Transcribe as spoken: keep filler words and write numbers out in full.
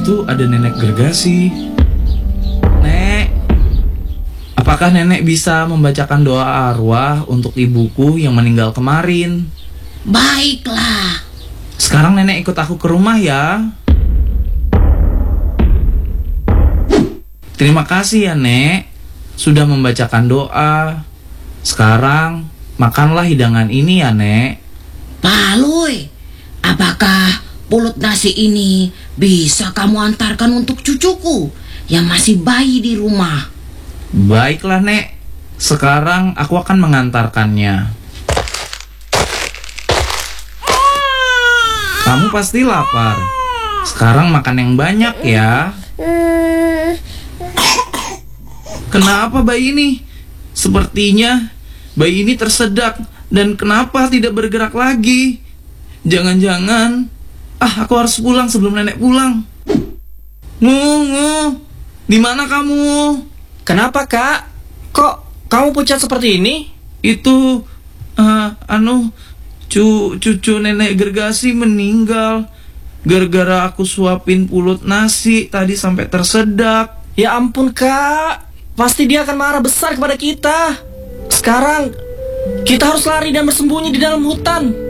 situ ada nenek Gergasi. Nek, apakah nenek bisa membacakan doa arwah untuk ibuku yang meninggal kemarin? Baiklah. Sekarang nenek ikut aku ke rumah ya. Terima kasih ya, Nek, sudah membacakan doa. Sekarang makanlah hidangan ini ya, Nek. Palui, apakah pulut nasi ini bisa kamu antarkan untuk cucuku yang masih bayi di rumah? Baiklah, Nek. Sekarang aku akan mengantarkannya. Kamu pasti lapar. Sekarang makan yang banyak ya. Kenapa bayi ini? Sepertinya bayi ini tersedak dan kenapa tidak bergerak lagi? Jangan-jangan, ah aku harus pulang sebelum nenek pulang. Ngungu, di mana kamu? Kenapa, Kak? Kok kamu pucat seperti ini? Itu, uh, anu, cu cucu nenek Gergasi meninggal gara-gara aku suapin pulut nasi tadi sampai tersedak. Ya ampun, Kak. Pasti dia akan marah besar kepada kita. Sekarang kita harus lari dan bersembunyi di dalam hutan.